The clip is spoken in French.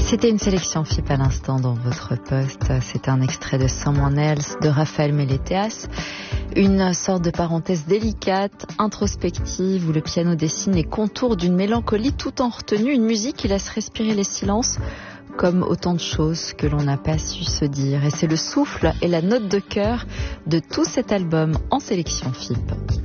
C'était une sélection FIP à l'instant dans votre poste. C'était un extrait de Someone Else de Raphaël Mélétéas. Une sorte de parenthèse délicate, introspective, où le piano dessine les contours d'une mélancolie tout en retenue. Une musique qui laisse respirer les silences comme autant de choses que l'on n'a pas su se dire. Et c'est le souffle et la note de cœur de tout cet album en sélection FIP.